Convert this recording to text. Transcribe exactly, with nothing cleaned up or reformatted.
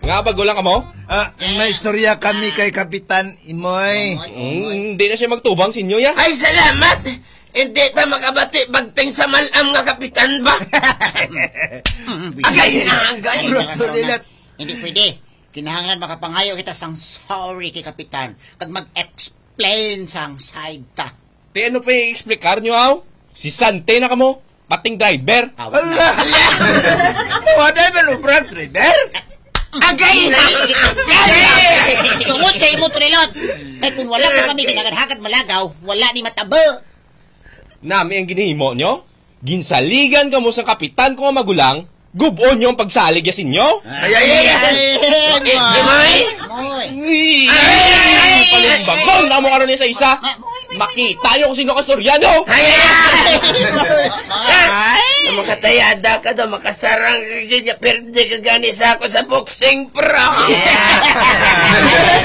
Nga bago lang ka mo? Ah, may istorya kami kay Kapitan Imoy. Mm, hindi na siya magtubang sa inyo, ya? Ay, salamat! Hindi ta makabati bagting sa malam nga kapitan ba? Agay na, agay. Hindi pwede. Kinahanglan makapangayo kita sang sorry kay Kapitan kag mag-explain sang side ta. Te, ano pa i-explikar nyo, aw? Si Sante na ka mo? Pating driver? Ala! Wala ba no, brand driver? Agay na! Tungod sa imo, Trilot. Kaya kung wala pa kami kinagadahakat malagaw, wala ni matabo. Nami ang ginihimo nyo? Ginsaligan ka mo sa kapitan ko nga magulang, gubon nyo ang pagsalig yasin nyo? Ay, ay, ay, ay! Imoy! Moy! Ay! Palimbagong na mo karon ni sa isa! Makita nyo kung sino ka storyano! Ay, ay, ay! Makatayada ka daw, makasarang ka ganyan, pero di ka gani sa ako sa boxing pro!